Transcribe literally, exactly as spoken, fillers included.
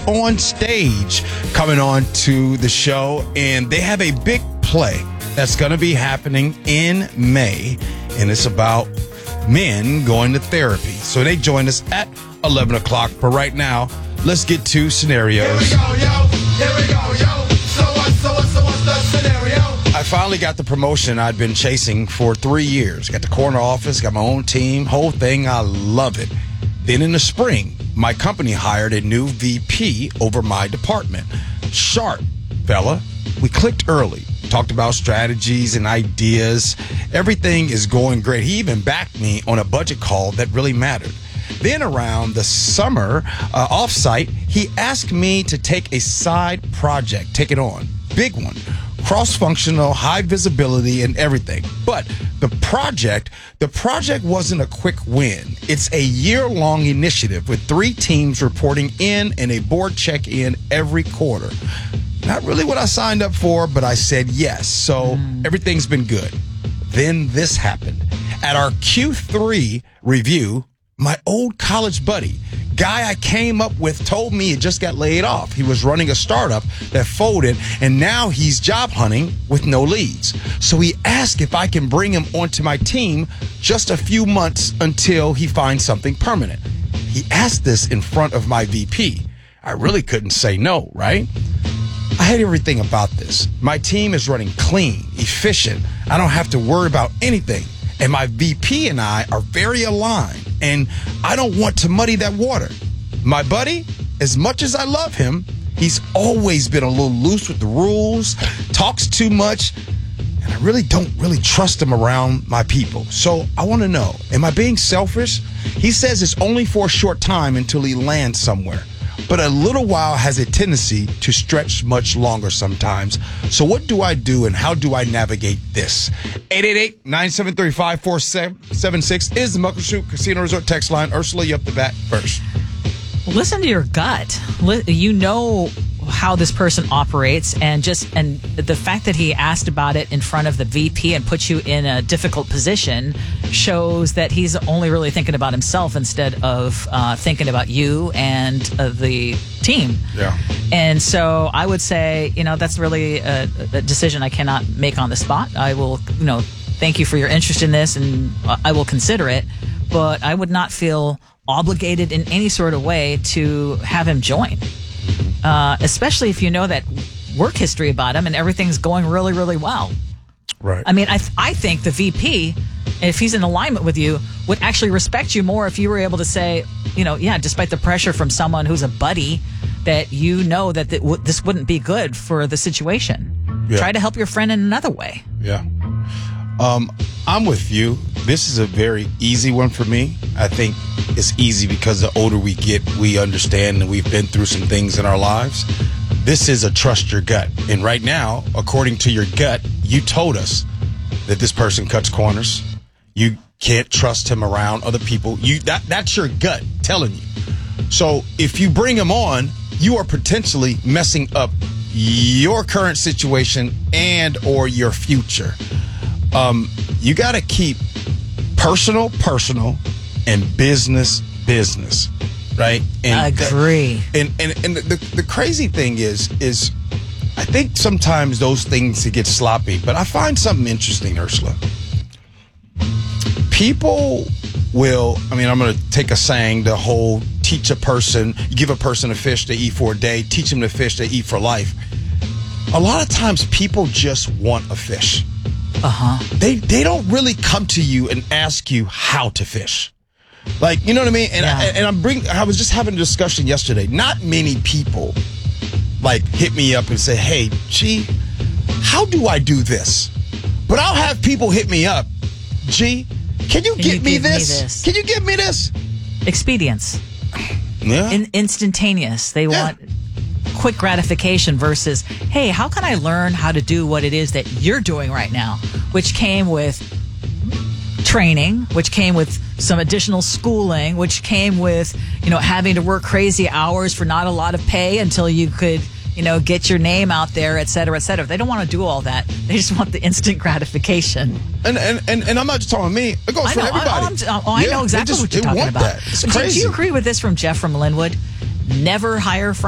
on stage coming on to the show, and they have a big play that's going to be happening in May, and it's about men going to therapy. So they joined us at eleven o'clock. But right now, let's get to scenarios. Here we go, yo. Here we go, yo. So what, so what, so what's the scenario? I finally got the promotion I'd been chasing for three years. Got the corner office, got my own team, whole thing. I love it. Then in the spring, my company hired a new V P over my department. Sharp fella. We clicked early. Talked about strategies and ideas. Everything is going great. He even backed me on a budget call that really mattered. Then around the summer uh, offsite, he asked me to take a side project, take it on. Big one. Cross-functional, high visibility and everything. But the project, the project wasn't a quick win. It's a year-long initiative with three teams reporting in and a board check-in every quarter. Not really what I signed up for, but I said yes. So mm. everything's been good. Then this happened. At our Q three review, my old college buddy, guy I came up with, told me he just got laid off. He was running a startup that folded, and now he's job hunting with no leads. So he asked if I can bring him onto my team just a few months until he finds something permanent. He asked this in front of my V P. I really couldn't say no, right? I hate everything about this. My team is running clean, efficient. I don't have to worry about anything. And my V P and I are very aligned, and I don't want to muddy that water. My buddy, as much as I love him, he's always been a little loose with the rules, talks too much, and I really don't really trust him around my people. So I want to know, am I being selfish? He says it's only for a short time until he lands somewhere. But a little while has a tendency to stretch much longer sometimes. So what do I do and how do I navigate this? eight eight eight, nine seven three, five four seven six is the Muckleshoot Casino Resort text line. Ursula, you up the bat first. Listen to your gut. You know how this person operates, and just and the fact that he asked about it in front of the V P and put you in a difficult position shows that he's only really thinking about himself instead of uh, thinking about you and uh, the team. Yeah. And so I would say, you know, that's really a, a decision I cannot make on the spot. I will, you know, thank you for your interest in this, and I will consider it, but I would not feel obligated in any sort of way to have him join. Uh, especially if you know that work history about him and everything's going really, really well. Right. I mean, I th- I think the V P, if he's in alignment with you, would actually respect you more if you were able to say, you know, yeah, despite the pressure from someone who's a buddy, that you know that th- w- this wouldn't be good for the situation. Yeah. Try to help your friend in another way. Yeah. Um, I'm with you. This is a very easy one for me. I think it's easy because the older we get, we understand and we've been through some things in our lives. This is a trust your gut. And right now, according to your gut, you told us that this person cuts corners. You can't trust him around other people. You that that's your gut telling you. So if you bring him on, you are potentially messing up your current situation and or your future. Um, you got to keep personal, personal, and business, business, right? And Agree. That, and and and the the crazy thing is, is I think sometimes those things get sloppy, but I find something interesting, Ursula. People will, I mean, I'm going to take a saying, the whole teach a person, you give a person a fish to eat for a day, teach them to fish to eat for life. A lot of times people just want a fish. Uh-huh. They they don't really come to you and ask you how to fish. Like, you know what I mean? And yeah. I, and I'm bring I was just having a discussion yesterday. Not many people like hit me up and say, "Hey, G, how do I do this?" But I'll have people hit me up, "G, can you Can get you me, give me this? this? Can you give me this?" Expedience. Yeah. In- instantaneous. They Yeah. want quick gratification versus, hey, how can I learn how to do what it is that you're doing right now? Which came with training, which came with some additional schooling, which came with, you know, having to work crazy hours for not a lot of pay until you could, you know, get your name out there, et cetera, et cetera. They don't want to do all that. They just want the instant gratification. And and, and, and I'm not just talking me. It goes I for know, everybody. I, I'm- oh, I Yeah, know they exactly just- what you're they talking want about. that. It's Do- crazy. Do you agree with this from Jeff from Linwood? Never hire